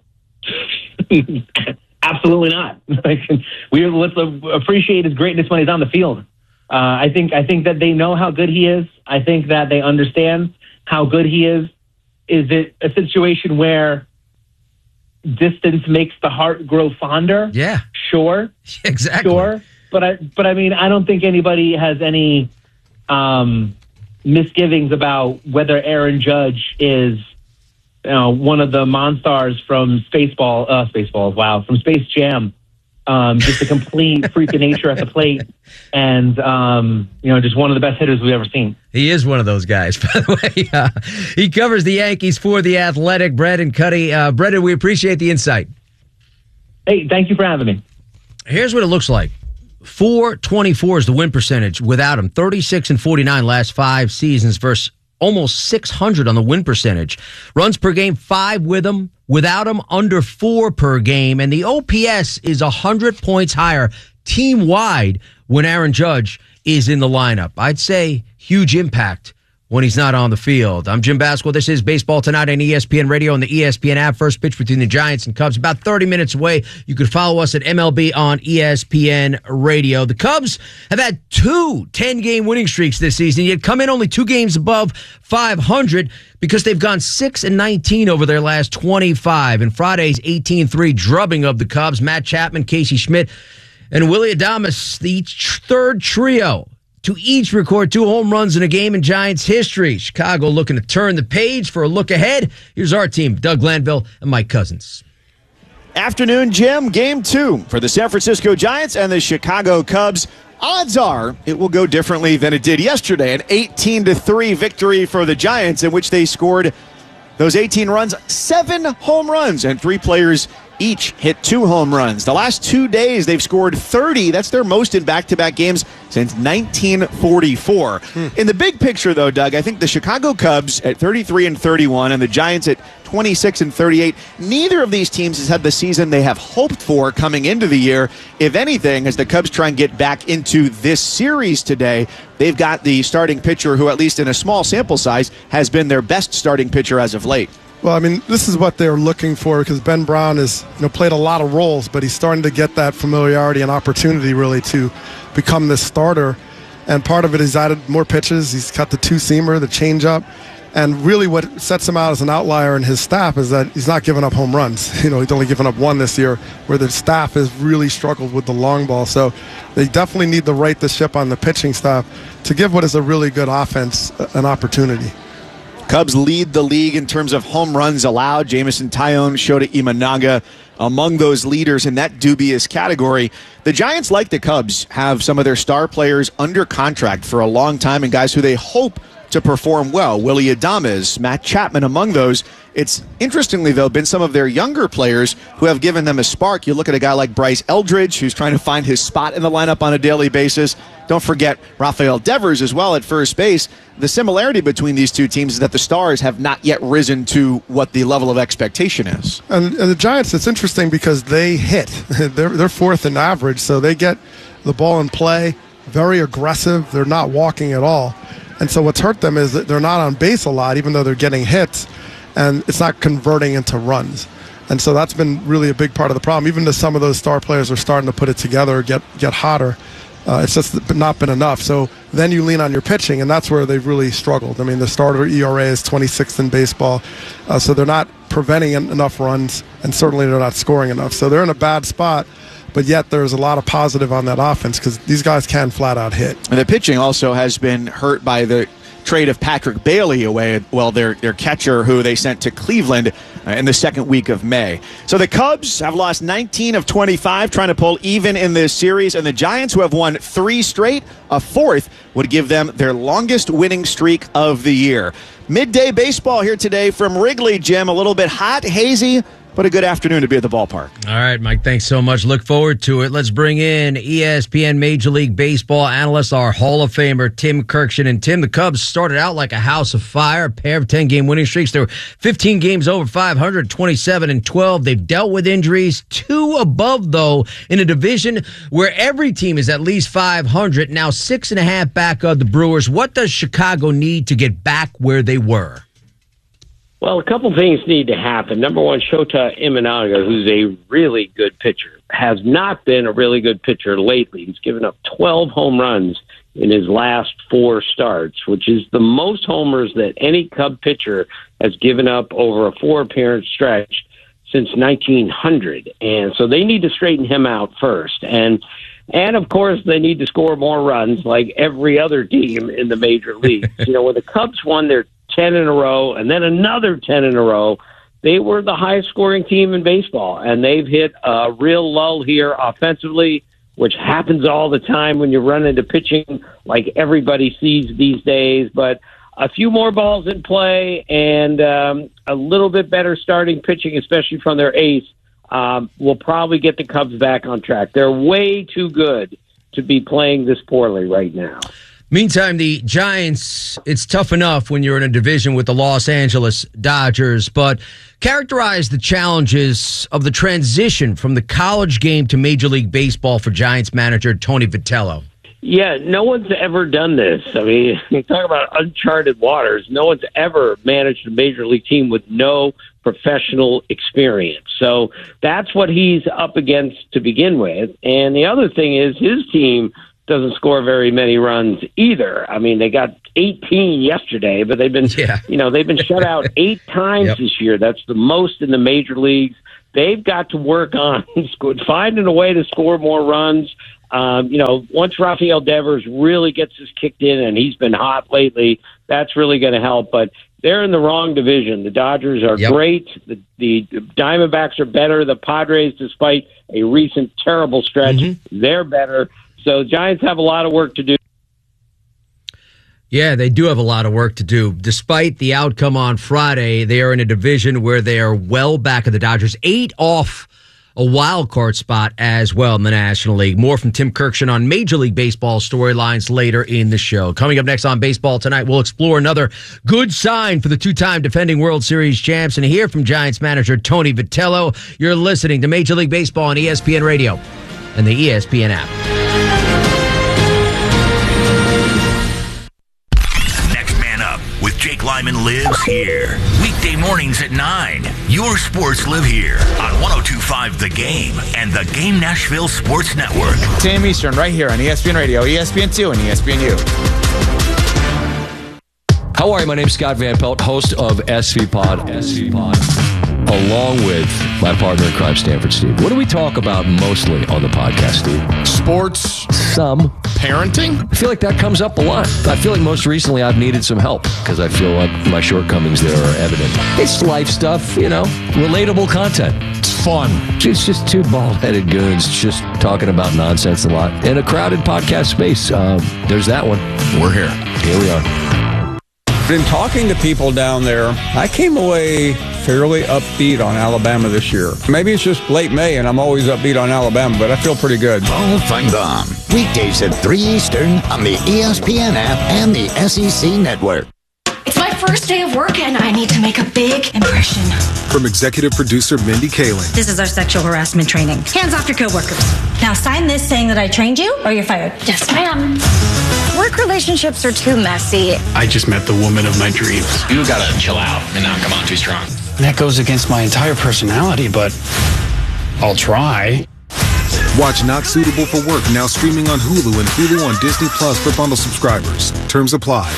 Absolutely not. we let's appreciate his greatness when he's on the field. Uh, I think I think that they know how good he is. I think that they understand how good he is. Is it a situation where distance makes the heart grow fonder. Yeah. Sure. Exactly. Sure. But I, but I mean, I don't think anybody has any um, misgivings about whether Aaron Judge is, you know, one of the Monstars from Spaceball, uh, Spaceballs, wow, from Space Jam. Um, just a complete freak of nature at the plate, and um, you know, just one of the best hitters we've ever seen. He is one of those guys, by the way. Uh, he covers the Yankees for The Athletic. Brendan Cuddy. Uh, Brendan, we appreciate the insight. Hey, thank you for having me. Here's what it looks like. four twenty-four is the win percentage without him. thirty-six and forty-nine last five seasons versus almost six hundred on the win percentage. Runs per game, five with him. Without him, under four per game. And the O P S is one hundred points higher team-wide when Aaron Judge is in the lineup. I'd say huge impact when he's not on the field. I'm Jim Basquill. This is Baseball Tonight on E S P N Radio and the E S P N app. First pitch between the Giants and Cubs, about thirty minutes away. You could follow us at M L B on E S P N Radio. The Cubs have had two ten-game winning streaks this season, yet come in only two games above five hundred because they've gone six and nineteen over their last twenty-five. In Friday's eighteen three drubbing of the Cubs, Matt Chapman, Casey Schmidt, and Willy Adames, the third trio to each record two home runs in a game in Giants history. Chicago looking to turn the page for a look ahead. Here's our team, Doug Glanville and Mike Cousins. Afternoon, Jim. Game two for the San Francisco Giants and the Chicago Cubs. Odds are it will go differently than it did yesterday. An eighteen to three victory for the Giants in which they scored those eighteen runs, seven home runs, and three players each hit two home runs. The last two days, they've scored thirty. That's their most in back-to-back games since nineteen forty-four. Hmm. In the big picture, though, Doug, I think the Chicago Cubs at thirty-three and thirty-one and the Giants at twenty-six and thirty-eight, neither of these teams has had the season they have hoped for coming into the year. If anything, as the Cubs try and get back into this series today, they've got the starting pitcher who, at least in a small sample size, has been their best starting pitcher as of late. Well, I mean, this is what they're looking for because Ben Brown has, you know, played a lot of roles, but he's starting to get that familiarity and opportunity really to become this starter. And part of it is added more pitches. He's got the two-seamer, the changeup. And really what sets him out as an outlier in his staff is that he's not giving up home runs. You know, he's only given up one this year, where the staff has really struggled with the long ball. So they definitely need to right the ship on the pitching staff to give what is a really good offense an opportunity. Cubs lead the league in terms of home runs allowed. Jameson Taillon, Shota Imanaga among those leaders in that dubious category. The Giants, like the Cubs, have some of their star players under contract for a long time and guys who they hope to perform well. Willy Adames, Matt Chapman among those. It's interestingly, though, been some of their younger players who have given them a spark. You look at a guy like Bryce Eldridge, who's trying to find his spot in the lineup on a daily basis. Don't forget Rafael Devers as well at first base. The similarity between these two teams is that the stars have not yet risen to what the level of expectation is. And, and the Giants, it's interesting because they hit. they're, they're fourth in average, so they get the ball in play, very aggressive. They're not walking at all. And so what's hurt them is that they're not on base a lot, even though they're getting hits, and it's not converting into runs. And so that's been really a big part of the problem. Even though some of those star players are starting to put it together, get get hotter, uh, it's just not been enough. So then you lean on your pitching, and that's where they've really struggled. I mean, the starter E R A is twenty-sixth in baseball, uh, so they're not preventing enough runs, and certainly they're not scoring enough. So they're in a bad spot. But yet there's a lot of positive on that offense because these guys can flat out hit. And the pitching also has been hurt by the trade of Patrick Bailey away, well, their, their catcher who they sent to Cleveland uh, in the second week of May. So the Cubs have lost nineteen of twenty-five, trying to pull even in this series, and the Giants, who have won three straight, a fourth, would give them their longest winning streak of the year. Midday baseball here today from Wrigley, Jim. A little bit hot, hazy, but a good afternoon to be at the ballpark. All right, Mike, thanks so much. Look forward to it. Let's bring in E S P N Major League Baseball analyst, our Hall of Famer, Tim Kirkshin. And Tim, the Cubs started out like a house of fire, a pair of ten-game winning streaks. They were fifteen games over five hundred, twenty-seven and twelve. They've dealt with injuries, two above, though, in a division where every team is at least five hundred. Now six and a half back of the Brewers. What does Chicago need to get back where they were? Well, a couple things need to happen. Number one, Shota Imanaga, who's a really good pitcher, has not been a really good pitcher lately. He's given up twelve home runs in his last four starts, which is the most homers that any Cub pitcher has given up over a four-appearance stretch since nineteen hundred. And so they need to straighten him out first. And, and of course, they need to score more runs like every other team in the major leagues. You know, when the Cubs won their ten in a row and then another ten in a row, they were the highest scoring team in baseball. And they've hit a real lull here offensively, which happens all the time when you run into pitching like everybody sees these days. But a few more balls in play and um, a little bit better starting pitching, especially from their ace, um, will probably get the Cubs back on track. They're way too good to be playing this poorly right now. Meantime, the Giants, it's tough enough when you're in a division with the Los Angeles Dodgers, but characterize the challenges of the transition from the college game to Major League Baseball for Giants manager Tony Vitello. Yeah, no one's ever done this. I mean, you talk about uncharted waters. No one's ever managed a Major League team with no professional experience. So that's what he's up against to begin with. And the other thing is his team doesn't score very many runs either. I mean, they got eighteen yesterday, but they've been, yeah. you know, they've been shut out eight times yep. this year. That's the most in the major leagues. They've got to work on finding a way to score more runs. Um, you know, once Rafael Devers really gets his kicked in, and he's been hot lately, that's really going to help. But they're in the wrong division. The Dodgers are yep. great. The, the Diamondbacks are better. The Padres, despite a recent terrible stretch, mm-hmm. they're better. So Giants have a lot of work to do. Yeah, they do have a lot of work to do. Despite the outcome on Friday, they are in a division where they are well back of the Dodgers, eight off a wild card spot as well in the National League. More from Tim Kirkshin on Major League Baseball storylines later in the show. Coming up next on Baseball Tonight, we'll explore another good sign for the two-time defending World Series champs and hear from Giants manager Tony Vitello. You're listening to Major League Baseball on E S P N Radio and the E S P N app. With Jake Lyman lives here. Weekday mornings at nine. Your sports live here on one oh two point five The Game and the Game Nashville Sports Network. ten Eastern right here on E S P N Radio, E S P N two, and E S P N U. How are you? My name's Scott Van Pelt, host of S V Pod. S V Pod. Along with my partner in crime, Stanford Steve. What do we talk about mostly on the podcast, Steve? Sports. Some. Parenting? I feel like that comes up a lot. I feel like most recently I've needed some help because I feel like my shortcomings there are evident. It's life stuff, you know, relatable content. It's fun. It's just two bald-headed goons just talking about nonsense a lot. In a crowded podcast space, um, there's that one. We're here. Here we are. In talking to people down there, I came away fairly upbeat on Alabama this year. Maybe it's just late May and I'm always upbeat on Alabama, but I feel pretty good. Paul Feinbaum, weekdays at three Eastern on the E S P N app and the S E C Network. It's my first day of work and I need to make a big impression. From executive producer Mindy Kaling. This is our sexual harassment training. Hands off your coworkers. Now sign this saying that I trained you or you're fired. Yes, ma'am. Work relationships are too messy. I just met the woman of my dreams. You gotta chill out and not come on too strong. That goes against my entire personality, but I'll try. Watch Not Suitable for Work now streaming on Hulu and Hulu on Disney Plus for bundle subscribers. Terms apply.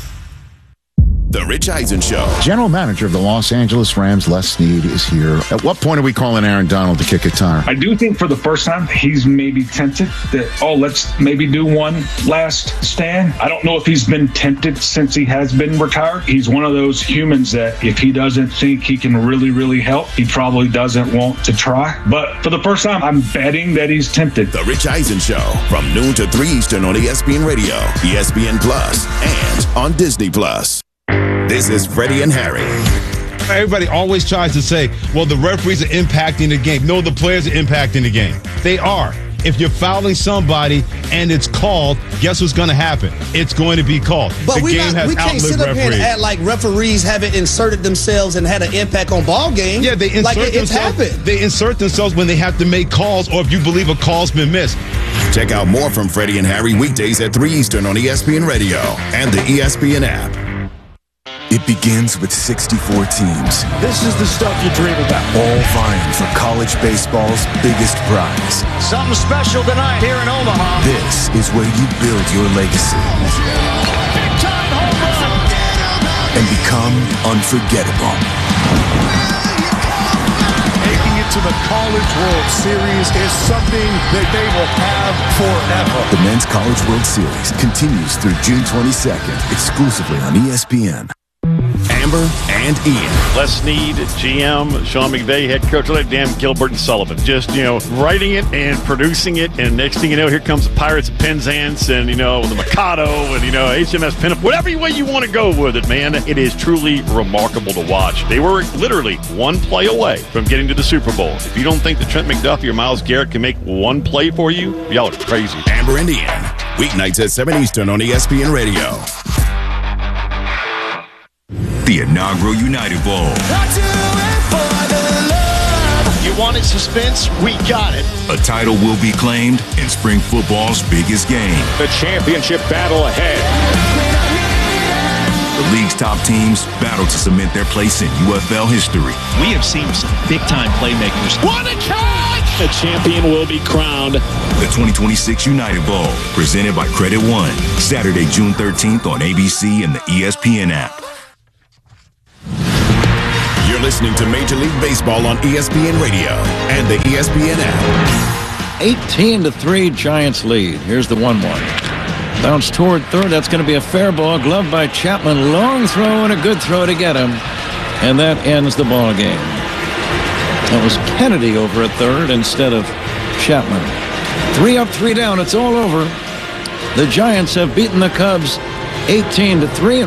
The Rich Eisen Show. General manager of the Los Angeles Rams, Les Snead, is here. At what point are we calling Aaron Donald to kick a tire? I do think for the first time, he's maybe tempted that, oh, let's maybe do one last stand. I don't know if he's been tempted since he has been retired. He's one of those humans that if he doesn't think he can really, really help, he probably doesn't want to try. But for the first time, I'm betting that he's tempted. The Rich Eisen Show from noon to three Eastern on E S P N Radio, E S P N Plus, and on Disney Plus. This is Freddie and Harry. Everybody always tries to say, well, the referees are impacting the game. No, the players are impacting the game. They are. If you're fouling somebody and it's called, guess what's going to happen? It's going to be called. But the we, game not, has we can't sit up here and act like referees haven't inserted themselves and had an impact on ball games. Yeah, they insert like it, it's themselves. happened. They insert themselves when they have to make calls or if you believe a call's been missed. Check out more from Freddie and Harry weekdays at three Eastern on E S P N Radio and the E S P N app. It begins with sixty-four teams. This is the stuff you dream about. All vying for college baseball's biggest prize. Something special tonight here in Omaha. This is where you build your legacy and become unforgettable. to the College World Series is something that they will have forever. The Men's College World Series continues through June twenty-second, exclusively on E S P N. Amber and Ian. Les Snead, G M, Sean McVay, head coach, like Dan Gilbert and Sullivan. Just, you know, writing it and producing it, and next thing you know, here comes the Pirates of Penzance and, you know, the Mikado and, you know, H M S Pinup. Whatever way you want to go with it, man, it is truly remarkable to watch. They were literally one play away from getting to the Super Bowl. If you don't think that Trent McDuffie or Myles Garrett can make one play for you, y'all are crazy. Amber and Ian, weeknights at seven Eastern on E S P N Radio. The inaugural United Bowl. You wanted suspense? We got it. A title will be claimed in spring football's biggest game. The championship battle ahead. The league's top teams battle to cement their place in U F L history. We have seen some big-time playmakers. What a catch! The champion will be crowned. The twenty twenty-six United Bowl, presented by Credit One. Saturday, June thirteenth on A B C and the E S P N app. You're listening to Major League Baseball on E S P N Radio and the E S P N app. eighteen to three Giants lead. Here's the one one. Bounce toward third. That's going to be a fair ball. Gloved by Chapman. Long throw and a good throw to get him. And that ends the ball game. That was Kennedy over at third instead of Chapman. Three up, three down. It's all over. The Giants have beaten the Cubs eighteen to three.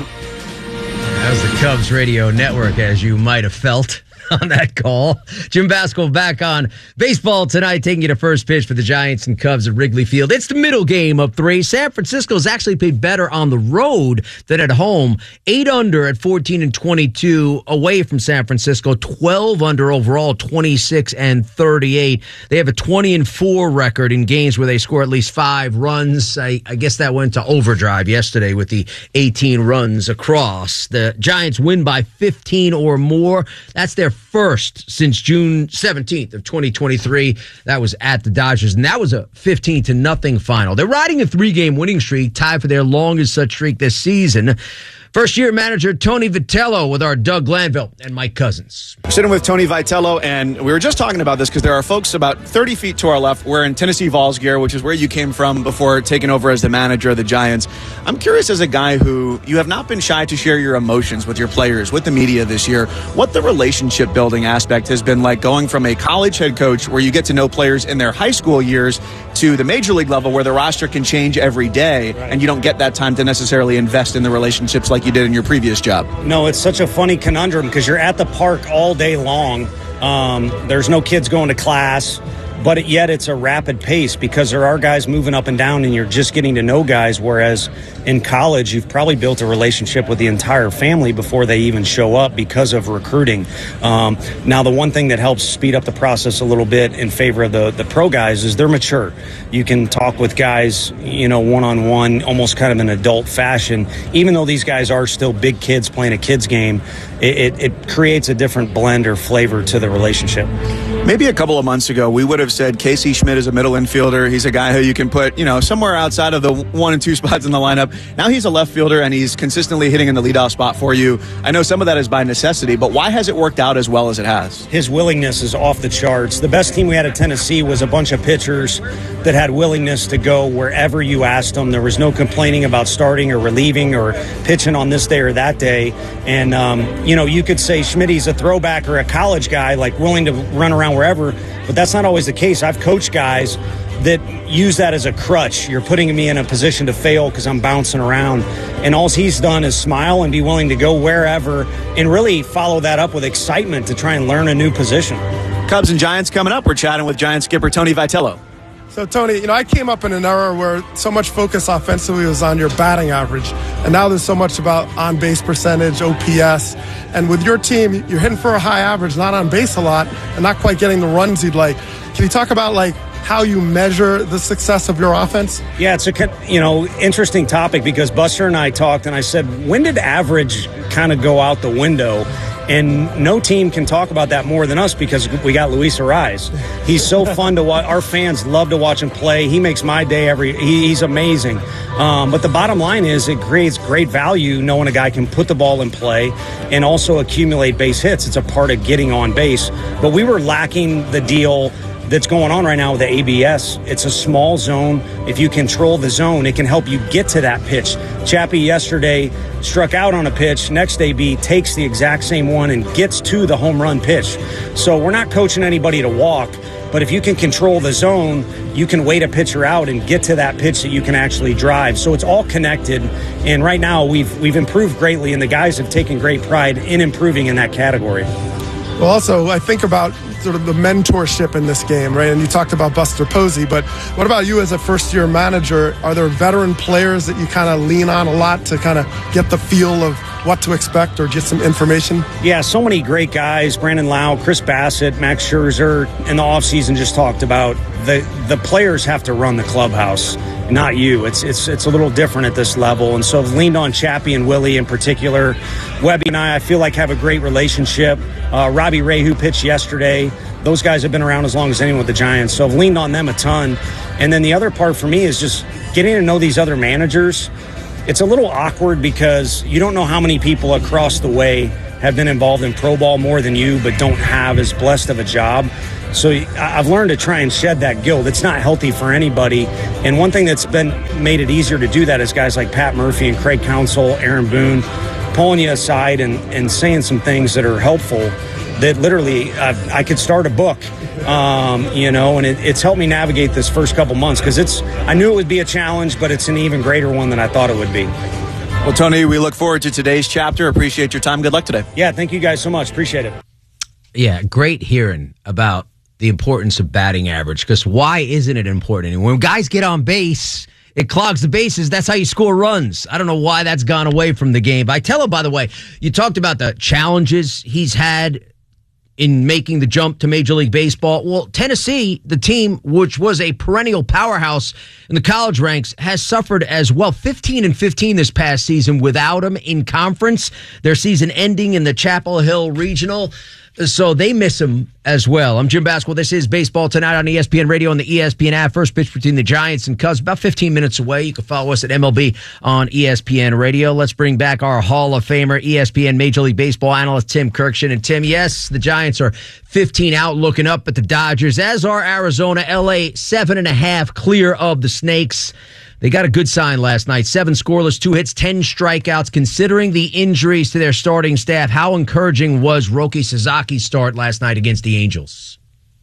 That was the Cubs radio network, as you might have felt on that call. Jim Basco back on baseball tonight, taking you to first pitch for the Giants and Cubs at Wrigley Field. It's the middle game of three. San Francisco's actually played better on the road than at home. Eight under at fourteen and twenty-two away from San Francisco. Twelve under overall, twenty-six and thirty-eight. They have a twenty and four record in games where they score at least five runs. I, I guess that went to overdrive yesterday with the eighteen runs across. The Giants win by fifteen or more. That's their first since June seventeenth of twenty twenty-three. That was at the Dodgers, and that was a fifteen to nothing final. They're riding a three-game winning streak, tied for their longest such streak this season. First-year manager Tony Vitello with our Doug Glanville and Mike Cousins. We're sitting with Tony Vitello, and we were just talking about this because there are folks about thirty feet to our left wearing Tennessee Vols gear, which is where you came from before taking over as the manager of the Giants. I'm curious, as a guy who you have not been shy to share your emotions with your players, with the media this year, what the relationship building aspect has been like going from a college head coach where you get to know players in their high school years to the major league level where the roster can change every day, right, and you don't get that time to necessarily invest in the relationships like you did in your previous job. No, it's such a funny conundrum because you're at the park all day long. Um, there's no kids going to class, but yet it's a rapid pace because there are guys moving up and down and you're just getting to know guys, whereas in college you've probably built a relationship with the entire family before they even show up because of recruiting. Um, now, the one thing that helps speed up the process a little bit in favor of the, the pro guys is they're mature. You can talk with guys, you know, one-on-one, almost kind of an adult fashion. Even though these guys are still big kids playing a kid's game, it, it, it creates a different blend or flavor to the relationship. Maybe a couple of months ago, we would have said Casey Schmidt is a middle infielder. He's a guy who you can put, you know, somewhere outside of the one and two spots in the lineup. Now he's a left fielder, and he's consistently hitting in the leadoff spot for you. I know some of that is by necessity, but why has it worked out as well as it has? His willingness is off the charts. The best team we had at Tennessee was a bunch of pitchers that had willingness to go wherever you asked them. There was no complaining about starting or relieving or pitching on this day or that day. And, um, you know, you could say Schmidt's a throwback or a college guy, like willing to run around wherever, but that's not always the case. I've coached guys that use that as a crutch. You're putting me in a position to fail because I'm bouncing around. And all he's done is smile and be willing to go wherever and really follow that up with excitement to try and learn a new position. Cubs and Giants coming up. We're chatting with Giants skipper Tony Vitello. So, Tony, you know, I came up in an era where so much focus offensively was on your batting average. And now there's so much about on-base percentage, O P S. And with your team, you're hitting for a high average, not on base a lot, and not quite getting the runs you'd like. Can you talk about, like, how you measure the success of your offense? Yeah, it's a, you know, interesting topic because Buster and I talked, and I said, when did average kind of go out the window? And no team can talk about that more than us because we got Luis Arraez. He's so fun to watch. Our fans love to watch him play. He makes my day every he, he's amazing. Um, but the bottom line is it creates great value knowing a guy can put the ball in play and also accumulate base hits. It's a part of getting on base. But we were lacking the deal that's going on right now with the A B S. It's a small zone. If you control the zone, it can help you get to that pitch. Chappie yesterday struck out on a pitch. Next A B takes the exact same one and gets to the home run pitch. So we're not coaching anybody to walk, but if you can control the zone, you can wait a pitcher out and get to that pitch that you can actually drive. So it's all connected. And right now we've we've improved greatly, and the guys have taken great pride in improving in that category. Well, also, I think about sort of the mentorship in this game, right? And you talked about Buster Posey, but what about you as a first-year manager? Are there veteran players that you kind of lean on a lot to kind of get the feel of what to expect or get some information? Yeah, so many great guys. Brandon Lau, Chris Bassett, Max Scherzer in the offseason just talked about the the players have to run the clubhouse, not you. It's it's it's a little different at this level. And so I've leaned on Chappie and Willie in particular. Webby and I, I feel like, have a great relationship. Uh, Robbie Ray, who pitched yesterday, those guys have been around as long as anyone with the Giants. So I've leaned on them a ton. And then the other part for me is just getting to know these other managers. It's a little awkward because you don't know how many people across the way have been involved in pro ball more than you, but don't have as blessed of a job. So I've learned to try and shed that guilt. It's not healthy for anybody. And one thing that's been made it easier to do that is guys like Pat Murphy and Craig Counsell, Aaron Boone, pulling you aside and, and saying some things that are helpful that literally uh, I could start a book, um, you know, and it, it's helped me navigate this first couple months because it's, I knew it would be a challenge, but it's an even greater one than I thought it would be. Well, Tony, we look forward to today's chapter. Appreciate your time. Good luck today. Yeah, thank you guys so much. Appreciate it. Yeah, great hearing about the importance of batting average, because why isn't it important? And when guys get on base, it clogs the bases. That's how you score runs. I don't know why that's gone away from the game. Vitello, by the way, you talked about the challenges he's had in making the jump to Major League Baseball. Well, Tennessee, the team which was a perennial powerhouse in the college ranks, has suffered as well. fifteen and fifteen this past season without him in conference. Their season ending in the Chapel Hill Regional. So they miss him as well. I'm Jim Basquill. This is Baseball Tonight on E S P N Radio and the E S P N app. First pitch between the Giants and Cubs, about fifteen minutes away. You can follow us at M L B on E S P N Radio. Let's bring back our Hall of Famer, E S P N Major League Baseball analyst Tim Kirkshin. And Tim, yes, the Giants are fifteen out looking up at the Dodgers, as are Arizona. L A seven and a half clear of the Snakes. They got a good sign last night. Seven scoreless, two hits, ten strikeouts. Considering the injuries to their starting staff, how encouraging was Roki Sazaki's start last night against the Angels?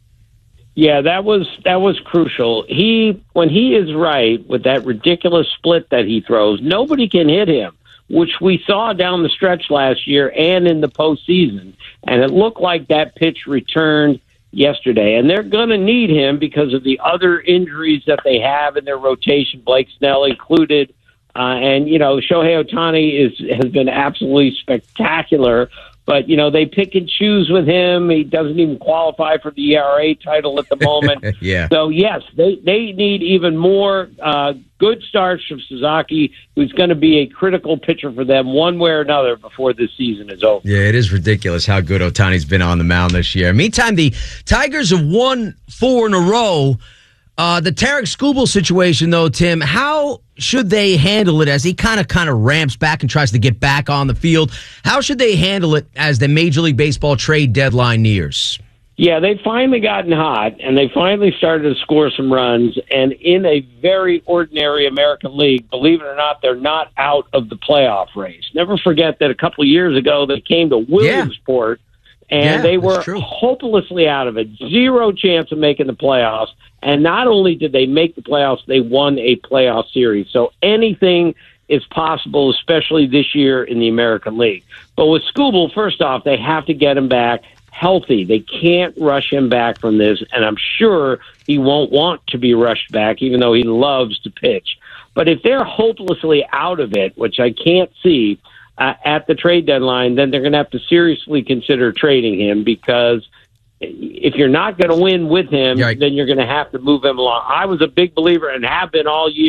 Yeah, that was that was crucial. He when he is right with that ridiculous split that he throws, nobody can hit him, which we saw down the stretch last year and in the postseason. And it looked like that pitch returned yesterday, and they're going to need him because of the other injuries that they have in their rotation, Blake Snell included. Uh, and, you know, Shohei Ohtani is, has been absolutely spectacular, but, you know, they pick and choose with him. He doesn't even qualify for the E R A title at the moment. Yeah. So, yes, they, they need even more uh, good starts from Sasaki, who's going to be a critical pitcher for them one way or another before this season is over. Yeah, it is ridiculous how good Ohtani's been on the mound this year. Meantime, the Tigers have won four in a row. Uh, the Tarek Skubal situation, though, Tim, how should they handle it as he kind of kind of ramps back and tries to get back on the field? How should they handle it as the Major League Baseball trade deadline nears? Yeah, they've finally gotten hot, and they finally started to score some runs. And in a very ordinary American League, believe it or not, they're not out of the playoff race. Never forget that a couple of years ago they came to Williamsport, yeah. and yeah, they were hopelessly out of it. Zero chance of making the playoffs. And not only did they make the playoffs, they won a playoff series. So anything is possible, especially this year in the American League. But with Skubal, first off, they have to get him back healthy. They can't rush him back from this, and I'm sure he won't want to be rushed back, even though he loves to pitch. But if they're hopelessly out of it, which I can't see uh, at the trade deadline, then they're going to have to seriously consider trading him, because if you're not going to win with him, right, then you're going to have to move him along. I was a big believer and have been all year.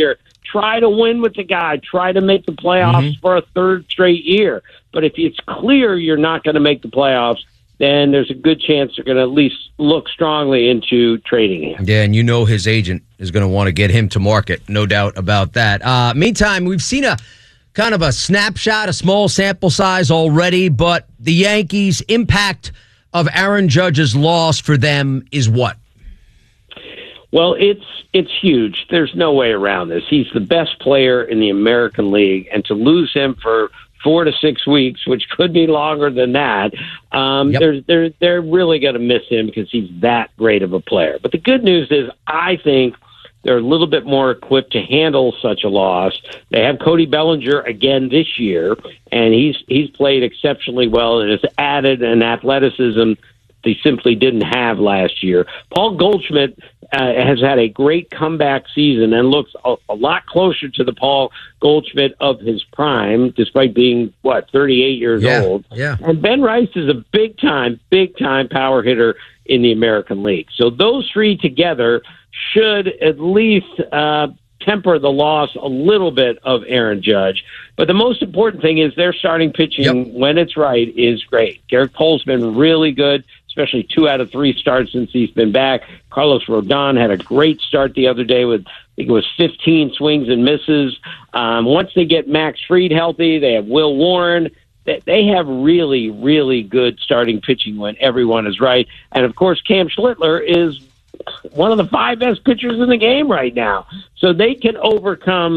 try to win with the guy, try to make the playoffs mm-hmm. for a third straight year. But if it's clear you're not going to make the playoffs, then there's a good chance they're going to at least look strongly into trading him. Yeah, and you know his agent is going to want to get him to market, no doubt about that. Uh, meantime, we've seen a kind of a snapshot, a small sample size already, but the Yankees' impact of Aaron Judge's loss for them is what? Well, it's it's huge. There's no way around this. He's the best player in the American League, and to lose him for four to six weeks, which could be longer than that, um, yep. they're, they're, they're really going to miss him because he's that great of a player. But the good news is I think they're a little bit more equipped to handle such a loss. They have Cody Bellinger again this year, and he's he's played exceptionally well and has added an athleticism they simply didn't have last year. Paul Goldschmidt uh, has had a great comeback season and looks a, a lot closer to the Paul Goldschmidt of his prime, despite being, what, thirty-eight years yeah, old. Yeah. And Ben Rice is a big-time, big-time power hitter in the American League. So those three together should at least uh, temper the loss a little bit of Aaron Judge. But the most important thing is their starting pitching, yep. when it's right, is great. Garrett Cole's been really good, especially two out of three starts since he's been back. Carlos Rodon had a great start the other day with, I think it was fifteen swings and misses. Um, once they get Max Fried healthy, they have Will Warren. They, they have really, really good starting pitching when everyone is right. And, of course, Cam Schlittler is one of the five best pitchers in the game right now. So they can overcome